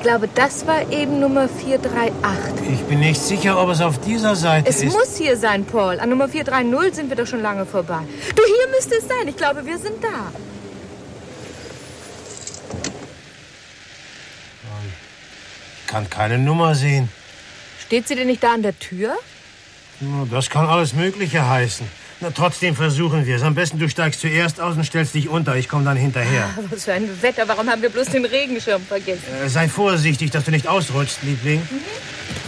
Ich glaube, das war eben Nummer 438. Ich bin nicht sicher, ob es auf dieser Seite ist. Es muss hier sein, Paul. An Nummer 430 sind wir doch schon lange vorbei. Du, hier müsste es sein. Ich glaube, wir sind da. Ich kann keine Nummer sehen. Steht sie denn nicht da an der Tür? Das kann alles Mögliche heißen. Na, trotzdem versuchen wir es. Am besten, du steigst zuerst aus und stellst dich unter. Ich komme dann hinterher. Was für ein Wetter. Warum haben wir bloß den Regenschirm vergessen? Sei vorsichtig, dass du nicht ausrutschst, Liebling.